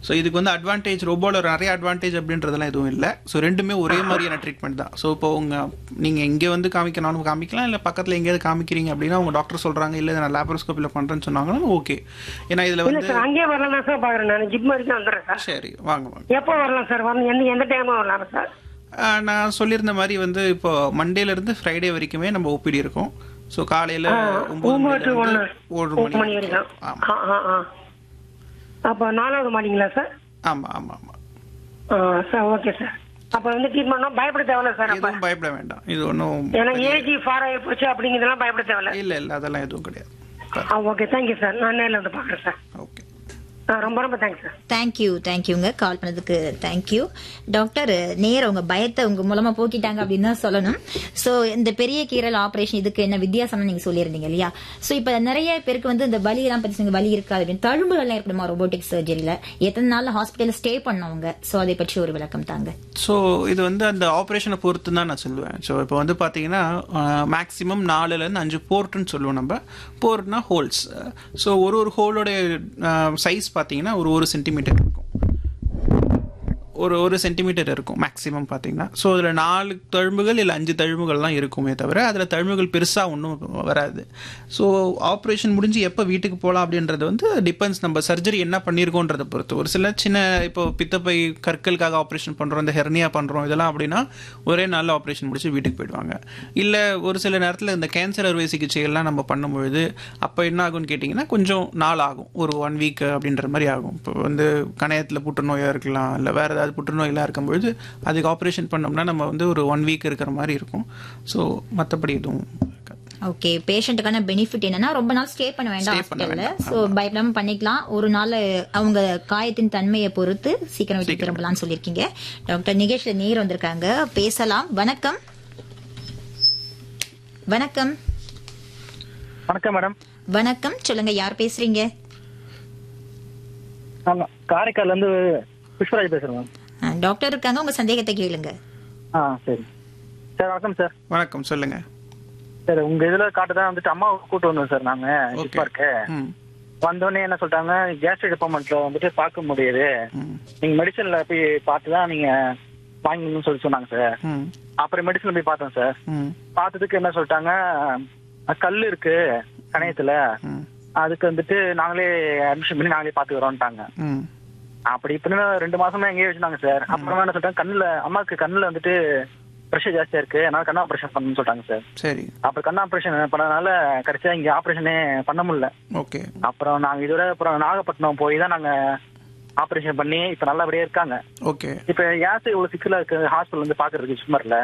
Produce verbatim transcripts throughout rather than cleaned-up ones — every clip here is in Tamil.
ஸோ இதுக்கு வந்து அட்வான்டேஜ் ரோபோவில் நிறைய அட்வான்டேஜ் அப்படின்றதெல்லாம் எதுவும் இல்லை. ஸோ ரெண்டுமே ஒரே மாதிரியான ட்ரீட்மெண்ட் தான். ஸோ இப்போ உங்கள் நீங்கள் எங்கே வந்து காமிக்கணும் காமிக்கலாம், இல்லை பக்கத்தில் எங்கேயாவது காமிக்கிறீங்க அப்படின்னா உங்கள் டாக்டர் சொல்கிறாங்க இல்லை நான் லேப்ரோஸ்கோப்பியில் பண்ணுறேன்னு சொன்னாங்கன்னா ஓகே. ஏன்னா இதில் இல்ல வந்து சார் அங்கேயே வரலாம் சார் பாக்குறேன். நான் ஜிம் வரைக்கும் வந்துடுறேன் சார். சரி வாங்க வாங்க. எப்போ வரலாம் சார்? வரணும் எந்த எந்த டைம் வரலாம் சார்? ஆஹ் நான் சொல்லியிருந்த மாதிரி வந்து இப்போ மண்டேலேருந்து ஃப்ரைடே வரைக்குமே நம்ம ஓபிடி இருக்கும். ஸோ காலையில் ஒம்பது ஒன்பது to ஒன்று ஒரு மணி மணி வரைக்கும். ஆமாம் ஆ ஆ ஆ அப்போ நாலாவது மாடிங்களா சார்? ஆமாம் ஆமாம் ஆமாம். ஆ சார் ஓகே சார். அப்போ வந்து ட்ரீட்மெண்ட்னா பயப்பட தேவையில்ல சார்? அப்போ எதுவும் பயப்பட வேண்டாம். இது ஒன்றும் ஏன்னா ஏஜ் ஃபார் ஆகி போச்சு அப்படிங்கிறதெல்லாம் பயப்பட தேவையில்ல? இல்லை இல்லை அதெல்லாம் எதுவும் கிடையாது. ஆ ஓகே தேங்க்யூ சார். நான் நேரில் வந்து பார்க்குறேன் சார். ஓகே ஆ ரொம்ப ரொம்ப தேங்க்ஸ் சார். தேங்க்யூ தேங்க்யூங்க கால் பண்ணதுக்கு தேங்க்யூ. டாக்டர் நேர உங்க பயத்தை உங்க மூலமா போக்கிட்டாங்க அப்படின்னு தான் சொல்லணும். ஸோ இந்த பெரிய கீரல் ஆபரேஷன் இதுக்கு என்ன வித்தியாசம்னு நீங்க சொல்லியிருந்தீங்க இல்லையா? ஸோ இப்போ நிறைய பேருக்கு வந்து இந்த வலி எல்லாம் பத்தி வலி இருக்காது அப்படின்னு தழும்புகள்லாம் ஏற்படுமா ரோபோட்டிக் சர்ஜரியில? எத்தனை நாள் ஹாஸ்பிட்டல் ஸ்டே பண்ணவங்க? ஸோ அதை பற்றி ஒரு விளக்கம் தாங்க. ஸோ இது வந்து அந்த ஆப்ரேஷனை பொறுத்து தான் நான் சொல்லுவேன். ஸோ இப்போ வந்து பார்த்தீங்கன்னா மேக்ஸிமம் நாலுலேருந்து அஞ்சு போர்ட்டுன்னு சொல்லுவோம் நம்ம. போர்ட்னா ஹோல்ஸ். ஸோ ஒரு ஒரு ஹோலோட சைஸ் பார்த்தீங்கன்னா ஒரு ஒரு சென்டிமீட்டர் இருக்கும். ஒரு ஒரு சென்டிமீட்டர் இருக்கும் மேக்ஸிமம் பார்த்தீங்கன்னா. ஸோ அதில் நாலு தழும்புகள் இல்லை அஞ்சு தழும்புகள் தான் இருக்குமே தவிர அதில் தழும்புகள் பெருசாக ஒன்றும் வராது. ஸோ ஆப்ரேஷன் முடிஞ்சு எப்போ வீட்டுக்கு போகலாம் அப்படின்றது வந்து டிபெண்ட்ஸ் நம்ம சர்ஜரி என்ன பண்ணியிருக்கோன்றதை பொறுத்து. ஒரு சில சின்ன இப்போ பித்தப்பை கற்களுக்காக ஆப்ரேஷன் பண்ணுறோம், இந்த ஹெர்னியா பண்ணுறோம் இதெல்லாம் அப்படின்னா ஒரே நாளில் ஆப்ரேஷன் முடிச்சு வீட்டுக்கு போயிடுவாங்க. இல்லை ஒரு சில நேரத்தில் இந்த கேன்சர் அறுவை சிகிச்சைகள்லாம் நம்ம பண்ணும்பொழுது அப்போ என்ன ஆகும்னு கேட்டிங்கன்னா கொஞ்சம் நாள் ஆகும், ஒரு ஒன் வீக் அப்படின்ற மாதிரி ஆகும். இப்போ வந்து கணையத்தில் புற்றுநோயாக இருக்கலாம், இல்லை வேறு ஏதாவது புற்றுநோயெல்லாம் இருக்கும்பொழுது அதுக்கு ஆப்ரேஷன் பண்ணோம்னா நம்ம வந்து ஒரு ஒன் வீக் இருக்கிற மாதிரி இருக்கும். ஸோ மற்றபடி எதுவும் ஓகே. பேஷண்ட்டுக்கான பெனிஃபிட் என்னன்னா ரொம்ப நாள் ஸ்டே பண்ண வேண்டாம் ஹாஸ்பிட்டல்ல. ஸோ பயப்படாம பண்ணிக்கலாம். ஒரு நாள் அவங்க காயத்தின் தன்மையை பொறுத்து சீக்கிரம் வீட்டுக்கு திரும்பலாம்னு சொல்லியிருக்கீங்க. டாக்டர் நிகேஷ்ல நேர் வந்திருக்காங்க, பேசலாம். வணக்கம் வணக்கம் வணக்கம் மேடம். வணக்கம் சொல்லுங்க, யார் பேசுறீங்க? ஆமா காரைக்கால்ல இருந்து புஷ்பராஜ் பேசுறேன் மேம். டாக்டர் இருக்காங்க, உங்க சந்தேகத்தை கேளுங்க. ஆ சரி சார். வணக்கம் சார். வணக்கம் சொல்லுங்க சார். உங்க இதுல காட்டுதான் வந்துட்டு அம்மாவை கூட்டு வந்தோம் சார். நாங்க இப்ப இருக்க வந்தோடனே என்ன சொல்லிட்டாங்க, கேஸ்ட்ரிக் டிபார்ட்மெண்ட்ல வந்துட்டு பார்க்க முடியாது, நீங்க மெடிசன்ல போய் பார்த்துதான் நீங்க வாங்கணும்னு சொல்லி சொன்னாங்க சார். அப்புறம் மெடிசன்ல போய் பார்த்தோம் சார். பார்த்ததுக்கு என்ன சொல்லிட்டாங்க, கல் இருக்கு கணையத்துல, அதுக்கு வந்துட்டு நாங்களே அட்மிஷன் பண்ணி நாங்களே பாத்துக்கிறோம்ட்டாங்க. அப்படி இப்படின்னு ரெண்டு மாசமா எங்கேயே வச்சிருந்தாங்க சார். அப்புறமா என்ன சொல்லிட்டாங்க, கண்ணுல அம்மாவுக்கு கண்ணுல வந்துட்டு பிரஷர் ஜாஸ்தியா இருக்கு, அதனால கண் ஆபரேஷன் பண்ணணும்னு சொல்லிட்டாங்க சார். சரி. அப்புறம் கண் ஆபரேஷன் பண்ணதுனால கடைசியா இங்க ஆபரேஷனே பண்ண முடியல. ஓகே. அப்புறம் நாங்க இதோட அப்புறம் நாகப்பட்டினம் போய் தான் நாங்க ஆபரேஷன் பண்ணி இப்ப நல்லபடியா இருக்காங்க. ஓகே. இப்ப ஏன் இவ்வளவு சிக்கலா இருக்கு ஹாஸ்பிட்டல் வந்து பாக்குறதுக்கு சும்மார்ல?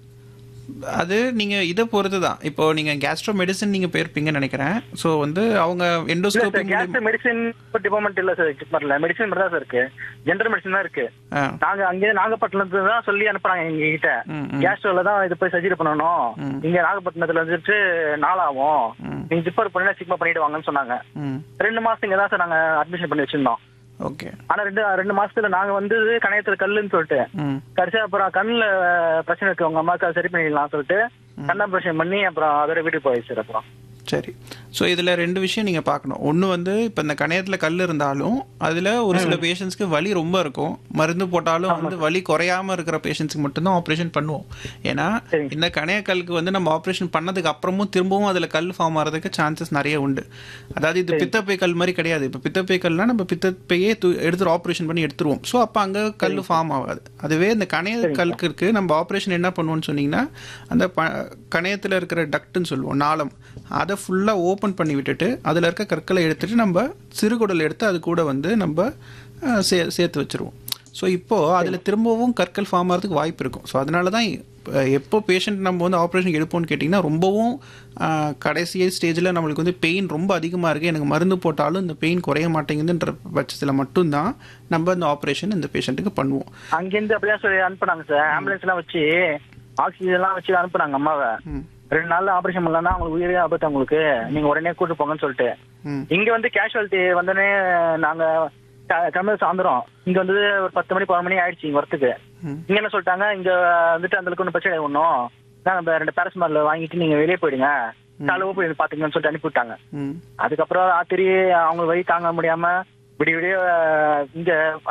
அது நீங்க இதை பொறுத்து தான். இப்போ நீங்க கேஸ்ட்ரோ மெடிசன் நீங்க போயிருப்பீங்கன்னு நினைக்கிறேன். ஸோ வந்து அவங்க எண்டோஸ்கோபி கேஸ்ட்ரோ மெடிசன் டிபார்ட்மெண்ட் இல்ல சார், சிக்மர்ல மெடிசன் மட்டும் தான் சார் இருக்கு, ஜெனரல் மெடிசன் தான் இருக்கு. நாங்க அங்கே நாகப்பட்டினத்துல தான் சொல்லி அனுப்புறாங்க எங்க கிட்ட, கேஸ்ட்ரோல தான் இது போய் சர்ஜரி பண்ணணும், இங்க நாகப்பட்டினத்துல வந்துட்டு நாளாகும், நீங்க ஜிப்பர் பண்ணி சிக்மா பண்ணிட்டு வாங்கன்னு சொன்னாங்க. ரெண்டு மாசம் இங்க தான் சார் நாங்க அட்மிஷன் பண்ணி வச்சிருந்தோம். ஓகே. ஆனா ரெண்டு ரெண்டு மாசத்துல நாங்க வந்து கணையத்துல கல்லுன்னு சொல்லிட்டு கடைசியா அப்புறம் கண்ணுல பிரச்சனை இருக்கு உங்க அம்மாவுக்கு அதை சரி பண்ணிடலாம் சொல்லிட்டு கண் ஆபரேஷன் பண்ணி அப்புறம் அதோட வீட்டுக்கு போயிடுச்சு. அப்புறம் சரி. ஸோ இதில் ரெண்டு விஷயம் நீங்கள் பார்க்கணும். ஒன்று வந்து இப்போ இந்த கணையத்தில் கல் இருந்தாலும் அதில் ஒரு சில பேஷண்ட்ஸ்க்கு வலி ரொம்ப இருக்கும், மருந்து போட்டாலும் வந்து வலி குறையாமல் இருக்கிற பேஷண்ட்ஸ்க்கு மட்டும்தான் ஆப்ரேஷன் பண்ணுவோம். ஏன்னா இந்த கணையக்கல்லுக்கு வந்து நம்ம ஆப்ரேஷன் பண்ணதுக்கு அப்புறமும் திரும்பவும் அதில் கல் ஃபார்ம் ஆகிறதுக்கு சான்சஸ் நிறைய உண்டு. அதாவது இது பித்தப்பை கல் மாதிரி கிடையாது. இப்போ பித்தப்பை கல்னா நம்ம பித்தப்பையே எடுத்து ஆப்ரேஷன் பண்ணி எடுத்துருவோம். ஸோ அப்போ அங்கே கல் ஃபார்ம் ஆகாது. அதுவே இந்த கணைய கல்லுக்கு நம்ம ஆப்ரேஷன் என்ன பண்ணுவோம்னு சொன்னீங்கன்னா, அந்த ப கணையத்தில் இருக்கிற டக்ட்னு சொல்லுவோம், நாளம், அதை ஃபுல்லாக ஓப்பன் பண்ணி விட்டுட்டு அதில் இருக்க கற்களை எடுத்துட்டு நம்ம சிறுகுடல் எடுத்து அது கூட வந்து நம்ம சே சேர்த்து வச்சுருவோம். ஸோ இப்போது அதில் திரும்பவும் கற்கள் ஃபார்ம் ஆகிறதுக்கு வாய்ப்பு இருக்கும். ஸோ அதனால தான் எப்போ பேஷண்ட் நம்ம வந்து ஆப்ரேஷன் எடுப்போம்னு கேட்டிங்கன்னா, ரொம்பவும் கடைசி ஸ்டேஜில் நம்மளுக்கு வந்து பெயின் ரொம்ப அதிகமாக இருக்குது, எனக்கு மருந்து போட்டாலும் இந்த பெயின் குறைய மாட்டேங்குதுன்ற பட்சத்தில் மட்டும்தான் நம்ம இந்த ஆப்ரேஷன் இந்த பேஷண்ட்டுக்கு பண்ணுவோம். அங்கேருந்து அப்படியே சொல்லி அனுப்புனாங்க சார். ஆம்புலன்ஸ்லாம் வச்சு ஆக்சிஜன்லாம் வச்சு அனுப்புனாங்க அம்மாவை. ரெண்டு நாள்ல ஆபரேஷன் பண்ணலாம், உங்களுக்கு உயிரே ஆபத்து, உங்களுக்கு நீங்க உடனே கூட்டு போங்கன்னு சொல்லிட்டு. இங்க வந்து கேஷுவாலிட்டி வந்தோடனே நாங்க தமிழ் சாயந்தரம் இங்க வந்து ஒரு பத்து மணி பதினொரு மணி ஆயிடுச்சு இங்க வரத்துக்கு. இங்க என்ன சொல்லிட்டாங்க, இங்க வந்துட்டு அந்த ஒன்றும் பிரச்சனை ஒன்றும், நம்ம ரெண்டு பேரஸ்மார்ல வாங்கிட்டு நீங்க வெளியே போயிடுங்க, காலையில் போய் பாத்துக்கங்கன்னு சொல்லிட்டு அனுப்பி விட்டாங்க. அதுக்கப்புறம் ராத்திரி அவங்க வழி தாங்க முடியாம விடிய விடிய இங்க